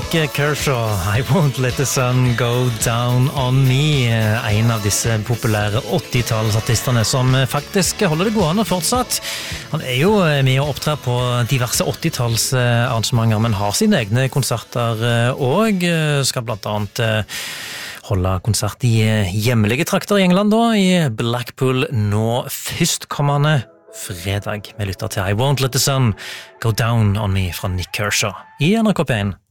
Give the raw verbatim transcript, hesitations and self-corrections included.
Nick Kershaw, I won't let the sun go down on me. En av disse populære åttitallsartistene som faktisk holder det gående fortsatt. Han er jo med å opptre på diverse åttitallsarrangementer, men har sine egne konserter og skal blant annet holde konsert i hjemlige trakter i England da, i Blackpool nå førstkommende fredag. Vi lytter til I Won't Let the Sun Go Down on Me fra Nick Kershaw i N R K P en.